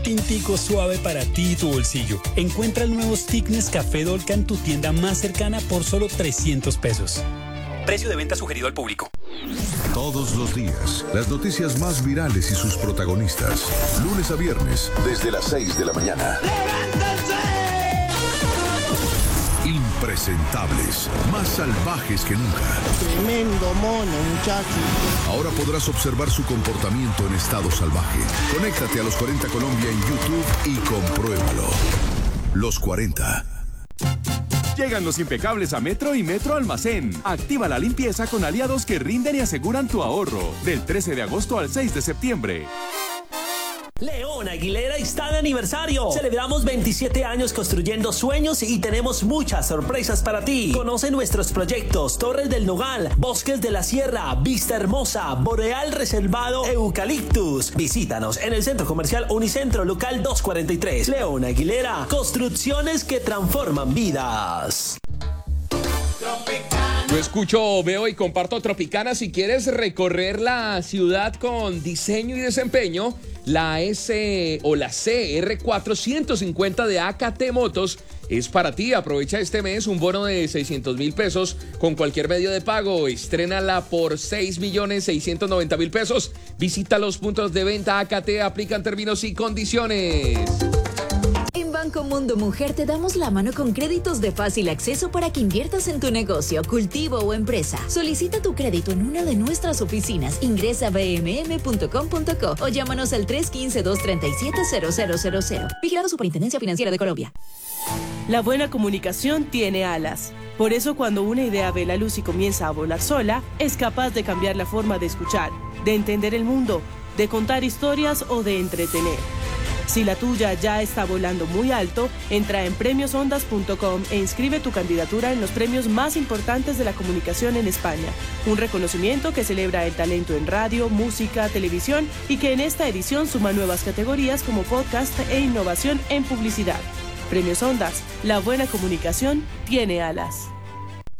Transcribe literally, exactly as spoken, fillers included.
tintico suave para ti y tu bolsillo. Encuentra el nuevo stick Nescafé Dolca en tu tienda más cercana por solo trescientos pesos. Precio de venta sugerido al público. Todos los días, las noticias más virales y sus protagonistas. Lunes a viernes, desde las seis de la mañana. ¡Levántense! Impresentables, más salvajes que nunca. Tremendo mono, muchacho. Ahora podrás observar su comportamiento en estado salvaje. Conéctate a Los cuarenta Colombia en YouTube y compruébalo. Los cuarenta. Llegan los impecables a Metro y Metro Almacén. Activa la limpieza con aliados que rinden y aseguran tu ahorro. Del trece de agosto al seis de septiembre. León Aguilera está de aniversario. Celebramos veintisiete años construyendo sueños y tenemos muchas sorpresas para ti. Conoce nuestros proyectos: Torres del Nogal, Bosques de la Sierra, Vista Hermosa, Boreal Reservado, Eucaliptus. Visítanos en el Centro Comercial Unicentro, local doscientos cuarenta y tres. León Aguilera, construcciones que transforman vidas. Yo escucho, veo y comparto Tropicana. Si quieres recorrer la ciudad con diseño y desempeño, la S o la C R cuatrocientos cincuenta de A K T Motos es para ti. Aprovecha este mes un bono de seiscientos mil pesos con cualquier medio de pago. Estrénala por seis millones seiscientos noventa mil pesos. Visita los puntos de venta A K T, aplican términos y condiciones. En Banco Mundo Mujer te damos la mano con créditos de fácil acceso para que inviertas en tu negocio, cultivo o empresa. Solicita tu crédito en una de nuestras oficinas. Ingresa a b m m punto com punto co o llámanos al tres uno cinco, dos tres siete, cero cero cero cero. Vigilado Superintendencia Financiera de Colombia. La buena comunicación tiene alas. Por eso, cuando una idea ve la luz y comienza a volar sola, es capaz de cambiar la forma de escuchar, de entender el mundo, de contar historias o de entretener. Si la tuya ya está volando muy alto, entra en premios ondas punto com e inscribe tu candidatura en los premios más importantes de la comunicación en España. Un reconocimiento que celebra el talento en radio, música, televisión y que en esta edición suma nuevas categorías como podcast e innovación en publicidad. Premios Ondas, la buena comunicación tiene alas.